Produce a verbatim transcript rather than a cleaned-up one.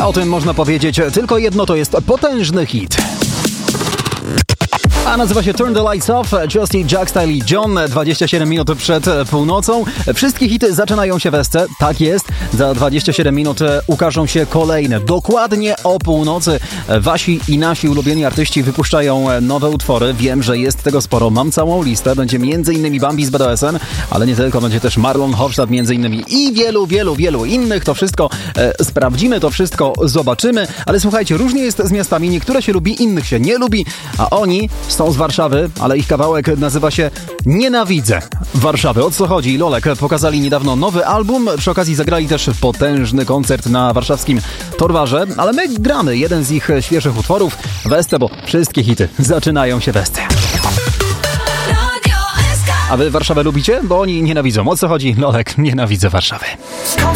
O tym można powiedzieć tylko jedno, to jest potężny hit. A nazywa się Turn the Lights Off, Justin, Jack Style i John, dwadzieścia siedem minut przed północą. Wszystkie hity zaczynają się w Esce, tak jest. Za dwadzieścia siedem minut ukażą się kolejne. Dokładnie o północy wasi i nasi ulubieni artyści wypuszczają nowe utwory. Wiem, że jest tego sporo, mam całą listę. Będzie między innymi Bambi z B D S N, ale nie tylko, będzie też Marlon Hofstadt między innymi i wielu, wielu, wielu innych. To wszystko e, sprawdzimy, to wszystko zobaczymy. Ale słuchajcie, różnie jest z miastami. Niektóre się lubi, innych się nie lubi, a oni są z Warszawy, ale ich kawałek nazywa się Nienawidzę Warszawy. O co chodzi? Lolek pokazali niedawno nowy album, przy okazji zagrali też potężny koncert na warszawskim Torwarze, ale my gramy jeden z ich świeżych utworów w Esce, bo wszystkie hity zaczynają się w Esce. A wy Warszawę lubicie? Bo oni nienawidzą. O co chodzi? Lolek, Nienawidzę Warszawy.